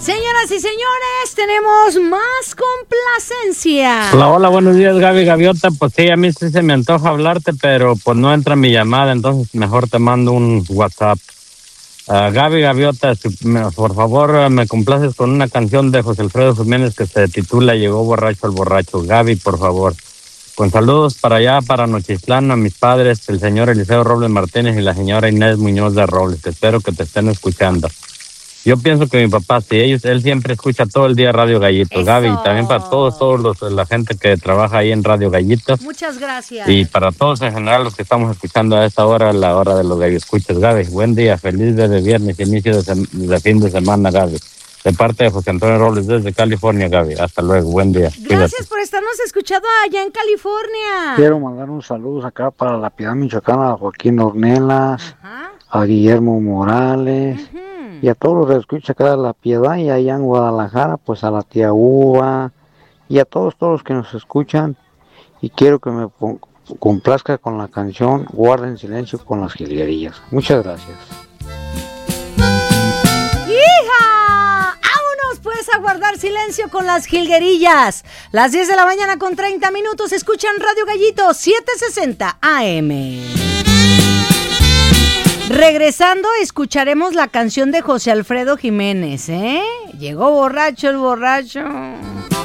Señoras y señores, tenemos más complacencia. Hola, buenos días, Gaby Gaviota. Pues sí, a mí sí se me antoja hablarte, pero pues no entra mi llamada, entonces mejor te mando un WhatsApp. Gaby Gaviota, por favor, me complaces con una canción de José Alfredo Jiménez que se titula Llegó borracho el borracho. Gaby, por favor. Con saludos para allá, para Nochistlán, a mis padres, el señor Eliseo Robles Martínez y la señora Inés Muñoz de Robles. Espero que te estén escuchando. Yo pienso que mi papá, sí, él siempre escucha todo el día Radio Gallito. Eso. Gaby, y también para todos la gente que trabaja ahí en Radio Gallito. Muchas gracias. Y para todos en general los que estamos escuchando a esta hora, la hora de los galloescuchas. Gaby, buen día, feliz desde viernes, inicio de fin de semana, Gaby. De parte de José Antonio Robles desde California, Gaby. Hasta luego, buen día. Gracias. Cuídate. Por estarnos escuchando allá en California. Quiero mandar un saludo acá para La Piedad Michoacana, a Joaquín Ornelas, a Guillermo Morales, y a todos los que escuchan acá de La Piedad, y allá en Guadalajara, pues a la tía Uva, y a todos los que nos escuchan. Y quiero que me complazca con la canción Guarden Silencio con las Jilguerillas. Muchas gracias. ¡Hija! ¡Vámonos pues a guardar silencio con las Jilguerillas! Las 10 de la mañana con 30 minutos escuchan Radio Gallito 760 AM. Regresando, escucharemos la canción de José Alfredo Jiménez, ¿eh? Llegó borracho el borracho.